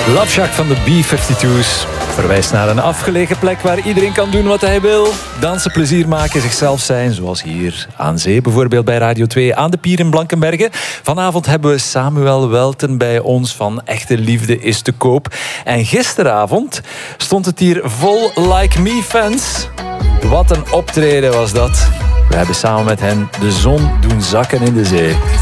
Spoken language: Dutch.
Love Shack van de B-52's verwijst naar een afgelegen plek waar iedereen kan doen wat hij wil. Dansen, plezier maken, zichzelf zijn, zoals hier aan zee, bijvoorbeeld bij Radio 2 aan de Pier in Blankenberge. Vanavond hebben we Samuel Welten bij ons van Echte Liefde is te koop. En gisteravond stond het hier vol Like Me fans. Wat een optreden was dat. We hebben samen met hen de zon doen zakken in de zee.